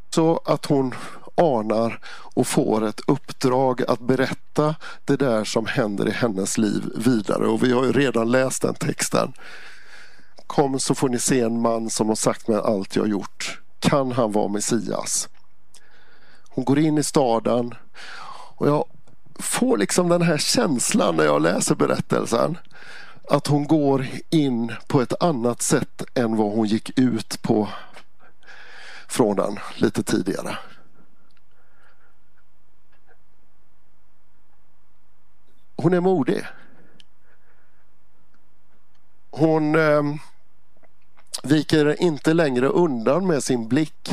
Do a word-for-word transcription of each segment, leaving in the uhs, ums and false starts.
Så att hon anar och får ett uppdrag att berätta det där som händer i hennes liv vidare. Och vi har ju redan läst den texten. Kom så får ni se en man som har sagt mig allt jag gjort. Kan han vara Messias? Hon går in i staden och jag får liksom den här känslan när jag läser berättelsen. Att hon går in på ett annat sätt än vad hon gick ut på från den lite tidigare. Hon är modig. Hon eh, viker inte längre undan med sin blick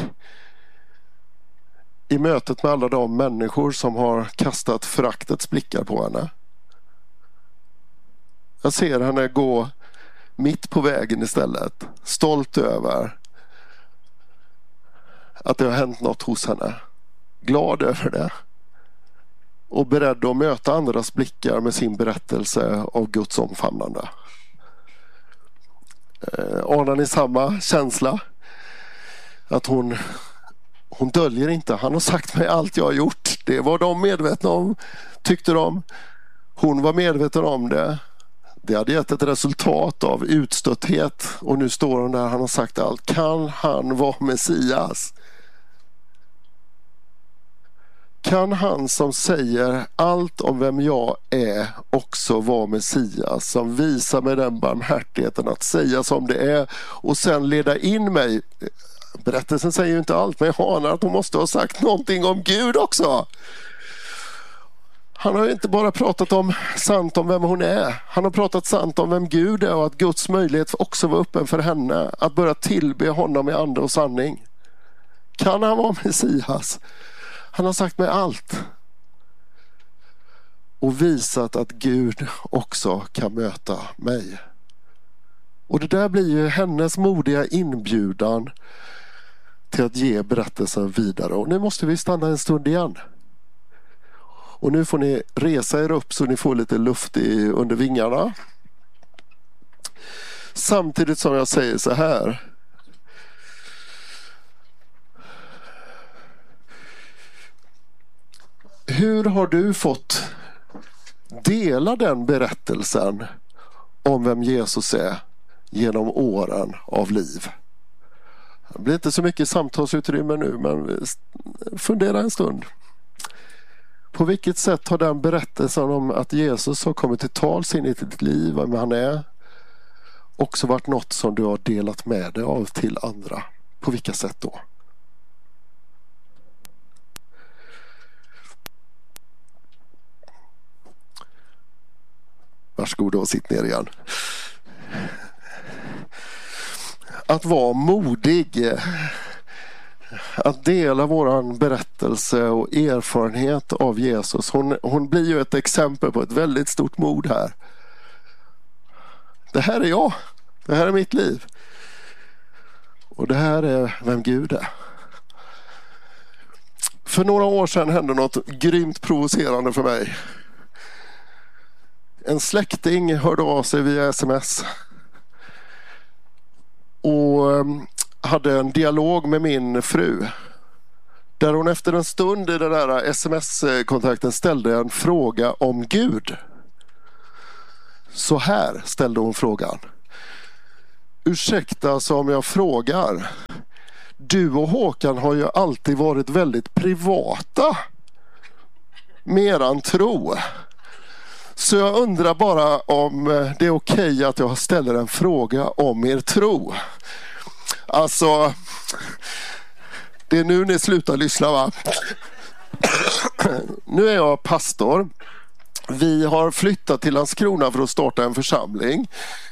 i mötet med alla de människor som har kastat föraktets blickar på henne. Jag ser henne gå mitt på vägen istället, stolt över att det har hänt något hos henne. Glad över det. Och beredd att möta andras blickar med sin berättelse av Guds omfamnande. Eh, anar ni samma känsla? Att hon, hon döljer inte. Han har sagt mig allt jag har gjort. Det var de medvetna om, tyckte de. Hon var medveten om det. Det hade gett ett resultat av utstötthet. Och nu står hon där, han har sagt allt. Kan han vara Messias? Kan han som säger allt om vem jag är också vara Messias, som visar mig den barmhärtigheten att säga som det är och sen leda in mig? Berättelsen säger ju inte allt, men jag anar att hon måste ha sagt någonting om Gud också. Han har ju inte bara pratat om sant om vem hon är. Han har pratat sant om vem Gud är och att Guds möjlighet också var öppen för henne att börja tillbe honom i ande och sanning. Kan han vara Messias? Han har sagt mig allt. Och visat att Gud också kan möta mig. Och det där blir ju hennes modiga inbjudan till att ge berättelsen vidare. Och nu måste vi stanna en stund igen. Och nu får ni resa er upp så ni får lite luft i, under vingarna. Samtidigt som jag säger så här. Hur har du fått dela den berättelsen om vem Jesus är genom åren av liv? Det blir inte så mycket samtalsutrymme nu, men fundera en stund. På vilket sätt har den berättelsen om att Jesus har kommit till tals in i ditt liv, vem han är, också varit något som du har delat med dig av till andra? På vilka sätt då? Varsågod och sitt ner igen. Att vara modig. Att dela våran berättelse och erfarenhet av Jesus. Hon, hon blir ju ett exempel på ett väldigt stort mod här. Det här är jag. Det här är mitt liv. Och det här är vem Gud är. För några år sedan hände något grymt provocerande för mig. En släkting hörde av sig via sms och hade en dialog med min fru där hon efter en stund i den där sms-kontakten ställde en fråga om Gud. Så här ställde hon frågan. Ursäkta så om jag frågar. Du och Håkan har ju alltid varit väldigt privata med eran tro. Så jag undrar bara om det är okej att jag ställer en fråga om er tro. Alltså, det är nu ni slutar lyssna, va? Nu är jag pastor. Vi har flyttat till Landskrona för att starta en församling.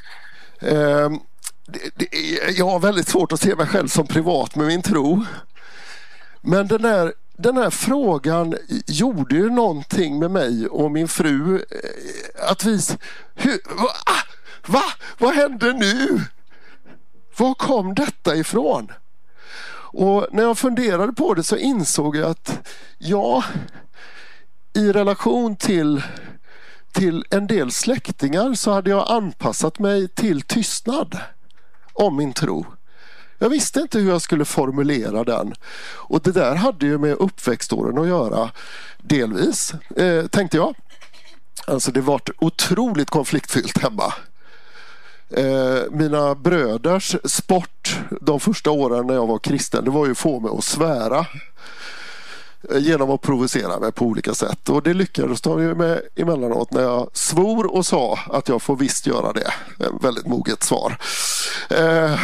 Jag har väldigt svårt att se mig själv som privat med min tro. Men den här Den här frågan gjorde ju någonting med mig och min fru. Att vi... Hur, va? Va? Vad hände nu? Var kom detta ifrån? Och när jag funderade på det så insåg jag att ja, i relation till, till en del släktingar så hade jag anpassat mig till tystnad om min tro. Jag visste inte hur jag skulle formulera den. Och det där hade ju med uppväxtåren att göra, delvis, eh, tänkte jag. Alltså det var otroligt konfliktfyllt hemma. Eh, mina bröders sport de första åren när jag var kristen, det var ju att få mig att svära. Eh, genom att provocera mig på olika sätt. Och det lyckades de ju med emellanåt när jag svor och sa att jag får visst göra det. En väldigt moget svar. Eh,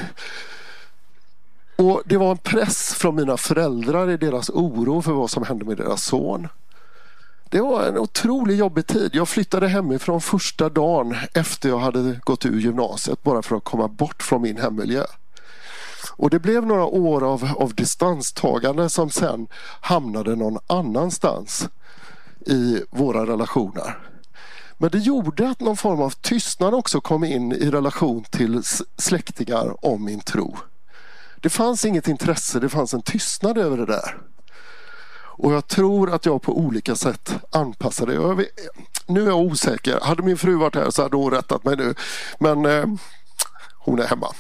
och det var en press från mina föräldrar i deras oro för vad som hände med deras son. Det var en otroligt jobbig tid. Jag flyttade hemifrån första dagen efter jag hade gått ur gymnasiet bara för att komma bort från min hemmiljö. Och det blev några år av, av distanstagande som sen hamnade någon annanstans i våra relationer. Men det gjorde att någon form av tystnad också kom in i relation till släktingar om min tro. Det fanns inget intresse, det fanns en tystnad över det där. Och jag tror att jag på olika sätt anpassade. Jag vet, nu är jag osäker. Hade min fru varit här så hade hon rättat mig nu. Men eh, hon är hemma.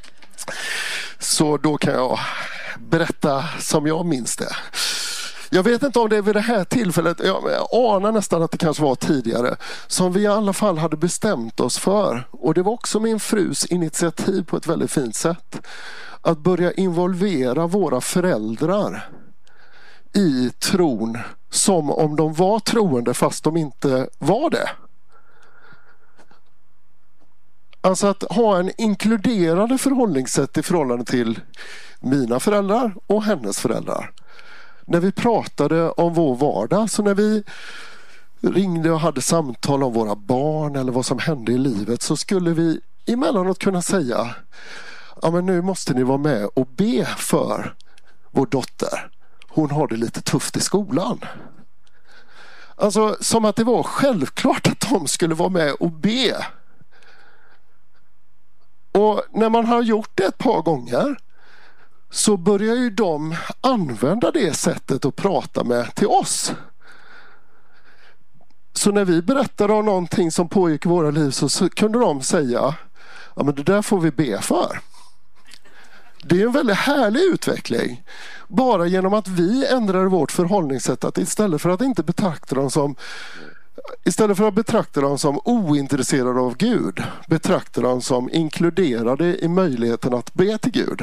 Så då kan jag berätta som jag minns det. Jag vet inte om det är vid det här tillfället, jag anar nästan att det kanske var tidigare, som vi i alla fall hade bestämt oss för. Och det var också min frus initiativ på ett väldigt fint sätt. Att börja involvera våra föräldrar i tron som om de var troende fast de inte var det. Alltså att ha en inkluderande förhållningssätt i förhållande till mina föräldrar och hennes föräldrar. När vi pratade om vår vardag, så när vi ringde och hade samtal om våra barn eller vad som hände i livet, så skulle vi emellanåt kunna säga: ja, men nu måste ni vara med och be för vår dotter. Hon har det lite tufft i skolan. Alltså som att det var självklart att de skulle vara med och be. Och när man har gjort det ett par gånger så börjar ju de använda det sättet att prata med till oss. Så när vi berättade om någonting som pågick i våra liv så, så kunde de säga: ja, men det där får vi be för. Det är en väldigt härlig utveckling. Bara genom att vi ändrar vårt förhållningssätt, att istället för att inte betrakta dem som istället för att betrakta dem som ointresserade av Gud, betrakta dem som inkluderade i möjligheten att be till Gud.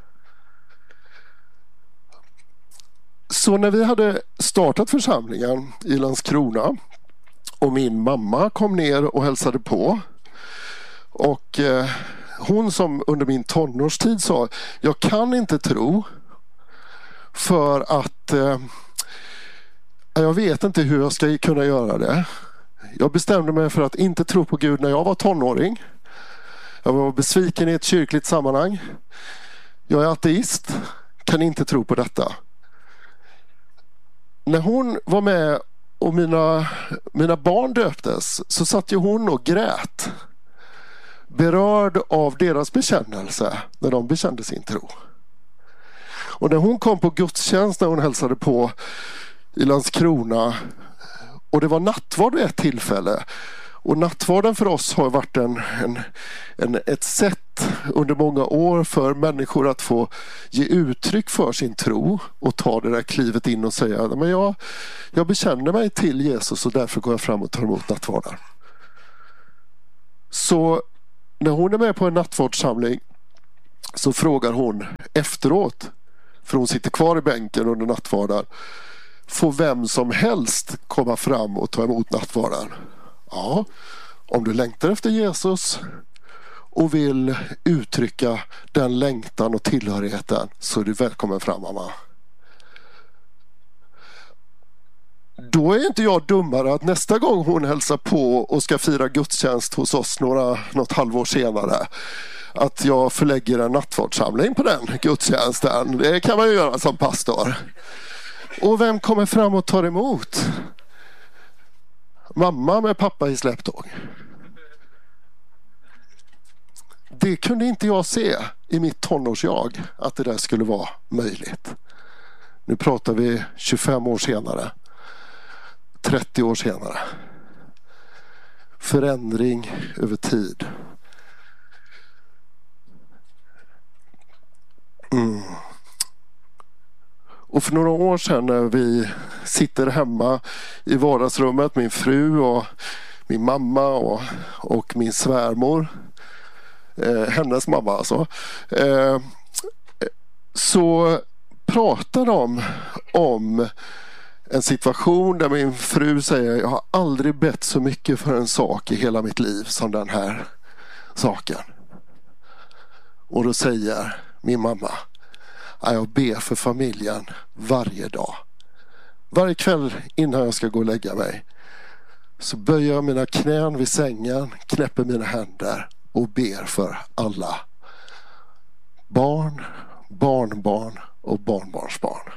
Så när vi hade startat församlingen i Landskrona och min mamma kom ner och hälsade på, och eh, hon som under min tonårstid sa: jag kan inte tro för att eh, jag vet inte hur jag ska kunna göra det. Jag bestämde mig för att inte tro på Gud när jag var tonåring. Jag var besviken i ett kyrkligt sammanhang. Jag är ateist, kan inte tro på detta. När hon var med och mina, mina barn döptes, så satt ju hon och grät, berörd av deras bekännelse när de bekände sin tro. Och när hon kom på gudstjänst, när hon hälsade på i Landskrona, och det var nattvard vid ett tillfälle, och nattvarden för oss har varit en, en, en, ett sätt under många år för människor att få ge uttryck för sin tro och ta det där klivet in och säga: men jag, jag bekänner mig till Jesus och därför går jag fram och tar emot nattvarden. Så när hon är med på en nattvardssamling så frågar hon efteråt, för hon sitter kvar i bänken under nattvarden: får vem som helst komma fram och ta emot nattvarden? Ja, om du längtar efter Jesus och vill uttrycka den längtan och tillhörigheten, så är du välkommen fram, mamma. Då är inte jag dummare att nästa gång hon hälsar på och ska fira gudstjänst hos oss några, något halvår senare, att jag förlägger en nattvardssamling på den gudstjänsten. Det kan man ju göra som pastor. Och vem kommer fram och tar emot? Mamma med pappa i släptåg. Det kunde inte jag se i mitt tonårsjag, att det där skulle vara möjligt. Nu pratar vi tjugofem år senare. trettio år senare. Förändring över tid. Mm. Och för några år sedan när vi sitter hemma i vardagsrummet, min fru och min mamma och, och min svärmor, eh, hennes mamma alltså, eh, så pratar de om en situation där min fru säger: jag har aldrig bett så mycket för en sak i hela mitt liv som den här saken. Och då säger min mamma: jag ber för familjen varje dag. Varje kväll innan jag ska gå och lägga mig så böjer jag mina knän vid sängen, knäpper mina händer och ber för alla. Barn, barnbarn och barnbarnsbarn.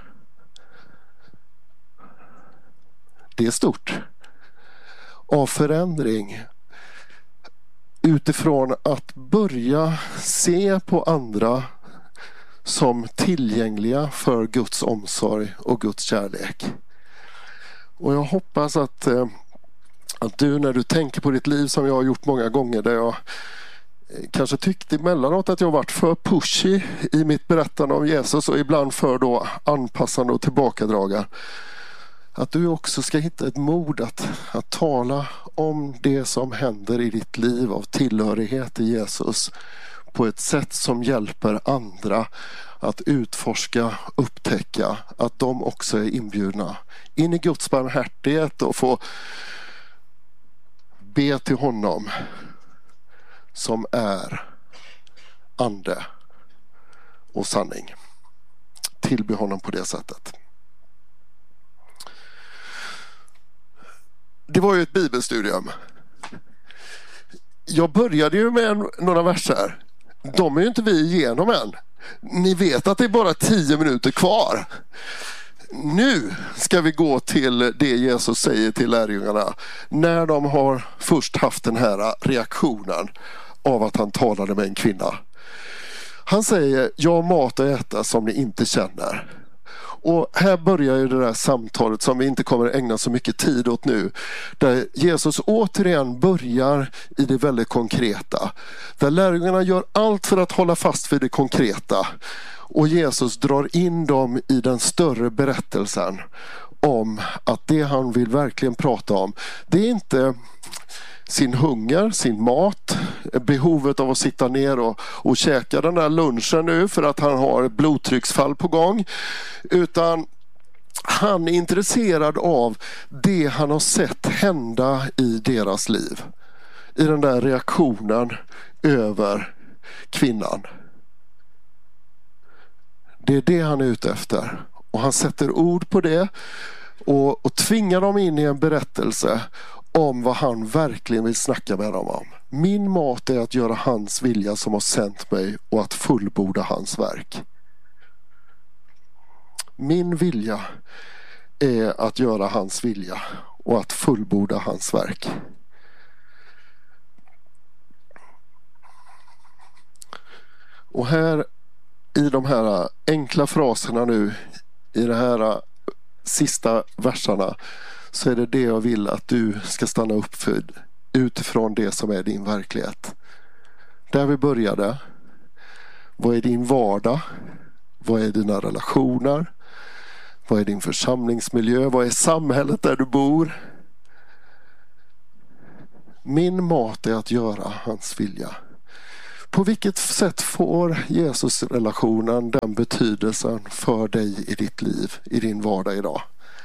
Det är stort. Av förändring utifrån att börja se på andra som tillgängliga för Guds omsorg och Guds kärlek. Och jag hoppas att, eh, att du, när du tänker på ditt liv, som jag har gjort många gånger, där jag kanske tyckte emellanåt att jag varit för pushy i mitt berättande om Jesus och ibland för då anpassande och tillbakadragande, att du också ska hitta ett mod att, att tala om det som händer i ditt liv av tillhörighet till Jesus på ett sätt som hjälper andra att utforska, upptäcka att de också är inbjudna in i Guds barmhärtighet och få be till honom som är ande och sanning. Tillbe honom på det sättet. Det var ju ett bibelstudium. Jag började ju med en, några verser. De är ju inte vi igenom än. Ni vet att det är bara tio minuter kvar. Nu ska vi gå till det Jesus säger till lärjungarna när de har först haft den här reaktionen av att han talade med en kvinna. Han säger: jag har mat att äta som ni inte känner. Och här börjar ju det där samtalet som vi inte kommer att ägna så mycket tid åt nu. Där Jesus återigen börjar i det väldigt konkreta. Där lärjungarna gör allt för att hålla fast vid det konkreta. Och Jesus drar in dem i den större berättelsen om att det han vill verkligen prata om, det är inte sin hunger, sin mat, behovet av att sitta ner och, och käka den där lunchen nu för att han har ett blodtrycksfall på gång. Utan han är intresserad av det han har sett hända i deras liv. I den där reaktionen över kvinnan. Det är det han är ute efter. Och han sätter ord på det och, och tvingar dem in i en berättelse om vad han verkligen vill snacka med dem om. Min mat är att göra hans vilja som har sänt mig och att fullborda hans verk. Min vilja är att göra hans vilja och att fullborda hans verk. Och här i de här enkla fraserna nu, i de här sista verserna, så är det det jag vill att du ska stanna upp för utifrån det som är din verklighet. Där vi började. Vad är din vardag? Vad är dina relationer? Vad är din församlingsmiljö? Vad är samhället där du bor? Min mat är att göra hans vilja. På vilket sätt får Jesus-relationen den betydelsen för dig i ditt liv, i din vardag idag?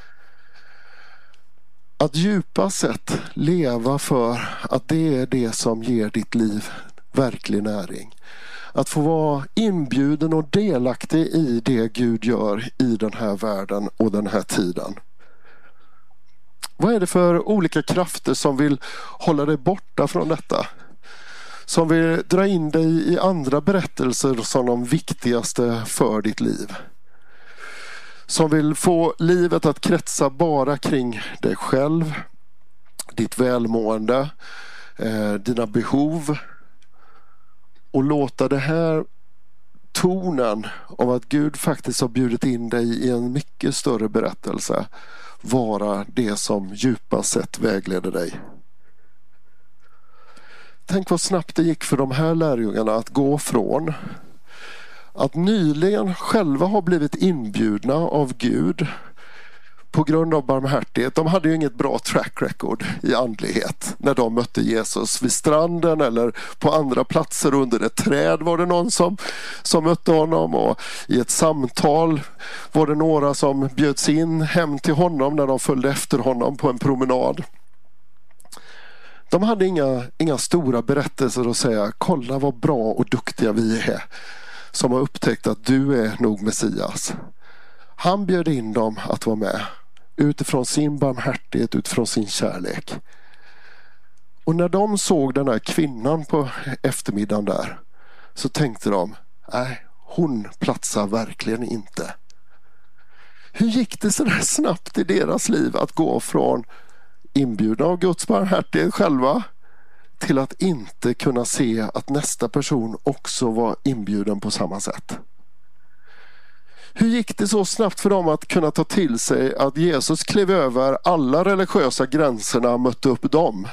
Att djupast sett leva för att det är det som ger ditt liv verklig näring. Att få vara inbjuden och delaktig i det Gud gör i den här världen och den här tiden. Vad är det för olika krafter som vill hålla dig borta från detta? Som vill dra in dig i andra berättelser som de viktigaste för ditt liv. Som vill få livet att kretsa bara kring dig själv, ditt välmående, eh, dina behov. Och låta det här tonen av att Gud faktiskt har bjudit in dig i en mycket större berättelse vara det som djupast sett vägleder dig. Tänk vad snabbt det gick för de här lärjungarna att gå från att nyligen själva har blivit inbjudna av Gud på grund av barmhärtighet. De hade ju inget bra track record i andlighet när de mötte Jesus vid stranden eller på andra platser. Under ett träd var det någon som, som mötte honom, och i ett samtal var det några som bjöds in hem till honom när de följde efter honom på en promenad. De hade inga, inga stora berättelser att säga: kolla vad bra och duktiga vi är som har upptäckt att du är nog Messias. Han bjöd in dem att vara med utifrån sin barmhärtighet, utifrån sin kärlek. Och när de såg den här kvinnan på eftermiddagen där, så tänkte de: nej, hon platsar verkligen inte. Hur gick det så där snabbt i deras liv att gå från inbjudna av Guds barmhärtighet själva till att inte kunna se att nästa person också var inbjuden på samma sätt? Hur gick det så snabbt för dem att kunna ta till sig att Jesus klev över alla religiösa gränserna och mötte upp dem?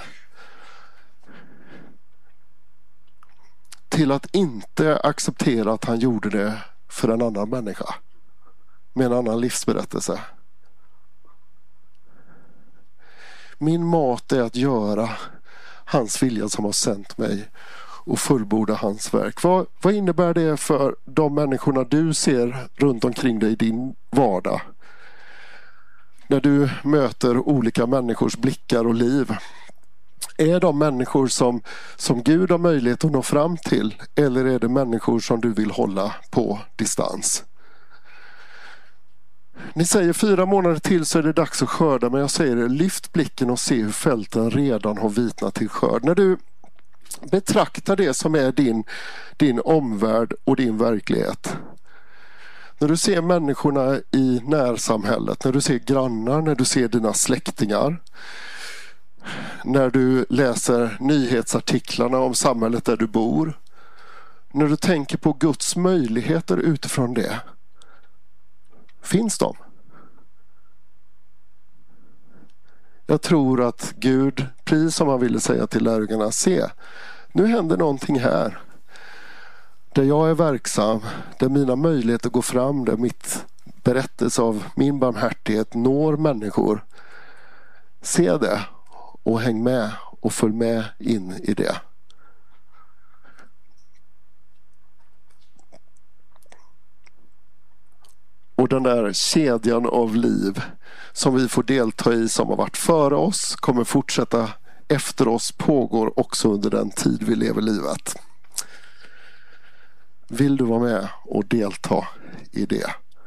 Till att inte acceptera att han gjorde det för en annan människa med en annan livsberättelse. Min mat är att göra hans vilja som har sänt mig och fullborda hans verk. Vad, vad innebär det för de människorna du ser runt omkring dig i din vardag? När du möter olika människors blickar och liv. Är de människor som, som Gud har möjlighet att nå fram till, eller är det människor som du vill hålla på distans? Ni säger fyra månader till så är det dags att skörda, men jag säger det: lyft blicken och se hur fälten redan har vitnat till skörd. När du betraktar det som är din, din omvärld och din verklighet. När du ser människorna i närsamhället, när du ser grannar, när du ser dina släktingar, när du läser nyhetsartiklarna om samhället där du bor, när du tänker på Guds möjligheter utifrån det, finns de? Jag tror att Gud, precis som han ville säga till lärjungarna: se, nu händer någonting här. Där jag är verksam, där mina möjligheter går fram, där mitt berättelse av min barmhärtighet når människor. Se det och häng med och följ med in i det. Och den där kedjan av liv som vi får delta i, som har varit före oss, kommer fortsätta efter oss, pågår också under den tid vi lever livet. Vill du vara med och delta i det?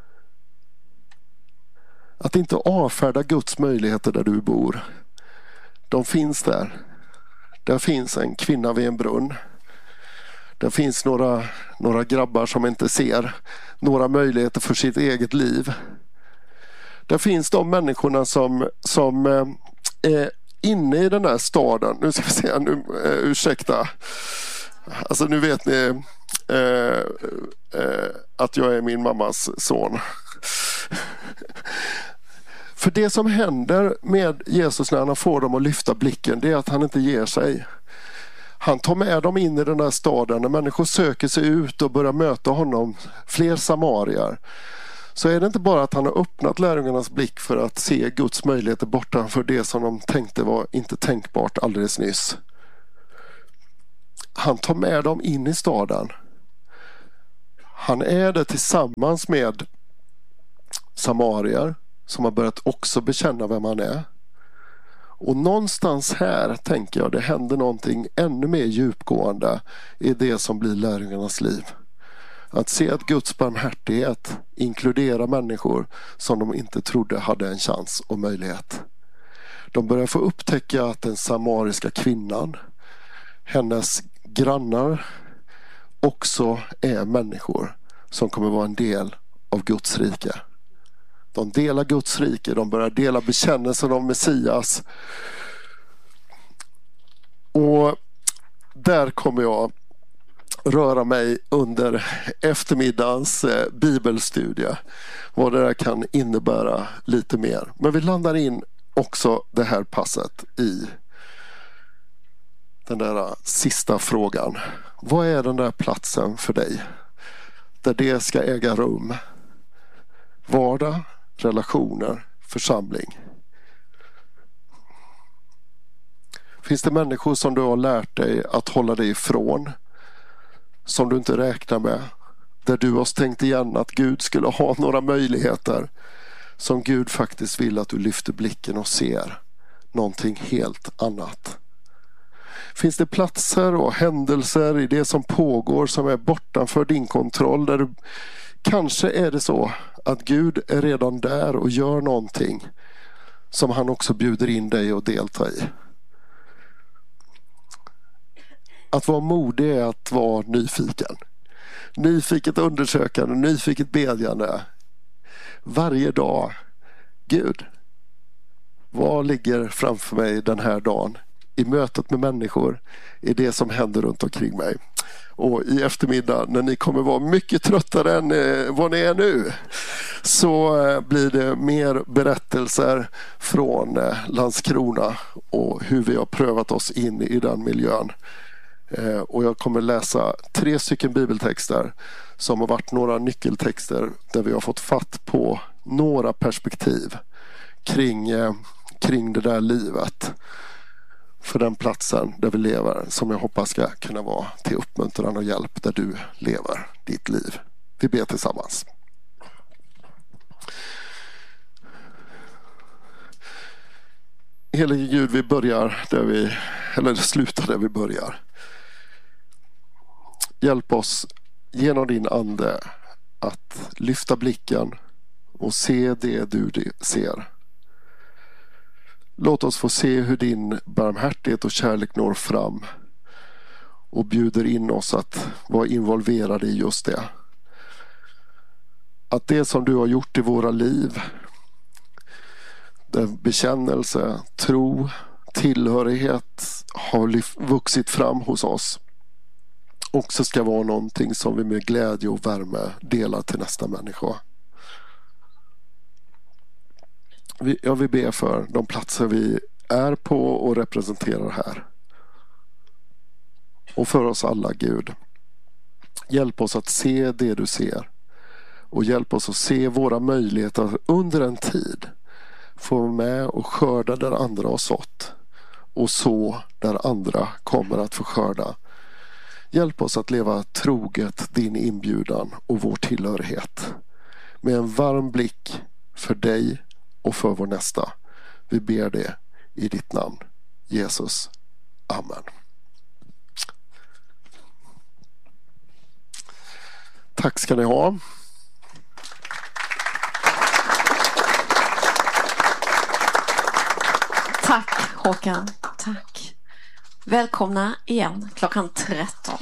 Att inte avfärda Guds möjligheter där du bor. De finns där. Där finns en kvinna vid en brunn. Det finns några, några grabbar som inte ser några möjligheter för sitt eget liv. Det finns de människorna som, som eh, är inne i den här staden. Nu ska vi se, nu, eh, ursäkta. Alltså nu vet ni eh, eh, att jag är min mammas son. För det som händer med Jesus när han får dem att lyfta blicken, det är att han inte ger sig. Han tar med dem in i den här staden. När människor söker sig ut och börjar möta honom, fler samarier, så är det inte bara att han har öppnat lärjungarnas blick för att se Guds möjligheter bortanför det som de tänkte var inte tänkbart alldeles nyss. Han tar med dem in i staden. Han är det tillsammans med samarier som har börjat också bekänna vem han är. Och någonstans här tänker jag det händer någonting ännu mer djupgående i det som blir lärjungarnas liv. Att se att Guds barmhärtighet inkluderar människor som de inte trodde hade en chans och möjlighet. De börjar få upptäcka att den samariska kvinnan, hennes grannar, också är människor som kommer vara en del av Guds rike. De delar Guds rike, de börjar dela bekännelsen om Messias. Och där kommer jag röra mig under eftermiddagens eh, bibelstudie. Vad det där kan innebära lite mer. Men vi landar in också det här passet i den där sista frågan. Vad är den där platsen för dig? där det ska äga rum. Vardag, relationer, församling. Finns det människor som du har lärt dig att hålla dig ifrån, som du inte räknar med, där du har stängt igen att Gud skulle ha några möjligheter, som Gud faktiskt vill att du lyfter blicken och ser någonting helt annat? Finns det platser och händelser i det som pågår som är bortanför din kontroll, där du, kanske är det så att Gud är redan där och gör någonting som han också bjuder in dig att delta i? Att vara modig är att vara nyfiken. Nyfiket undersökande, nyfiket bedjande. Varje dag. Gud, vad ligger framför mig den här dagen? I mötet med människor, i det som händer runt omkring mig. Och i eftermiddag, när ni kommer vara mycket tröttare än vad ni är nu, så blir det mer berättelser från Landskrona och hur vi har prövat oss in i den miljön. Och jag kommer läsa tre stycken bibeltexter som har varit några nyckeltexter där vi har fått fatt på några perspektiv kring, kring det där livet för den platsen där vi lever, som jag hoppas ska kunna vara till uppmuntran och hjälp där du lever ditt liv. Vi ber tillsammans. Helige Gud, vi börjar där vi, eller slutar där vi börjar. Hjälp oss genom din ande att lyfta blicken och se det du ser. Låt oss få se hur din barmhärtighet och kärlek når fram och bjuder in oss att vara involverade i just det. Att det som du har gjort i våra liv, där bekännelse, tro, tillhörighet har vuxit fram hos oss, också ska vara någonting som vi med glädje och värme delar till nästa människa. Jag vill be för de platser vi är på och representerar här. Och för oss alla, Gud. Hjälp oss att se det du ser. Och hjälp oss att se våra möjligheter under en tid. Få vara med och skörda där andra har sått. Och så där andra kommer att få skörda. Hjälp oss att leva troget din inbjudan och vår tillhörighet. Med en varm blick för dig och för vår nästa. Vi ber det i ditt namn, Jesus. Amen. Tack ska ni ha. Tack Håkan. Tack. Välkomna igen klockan tretton.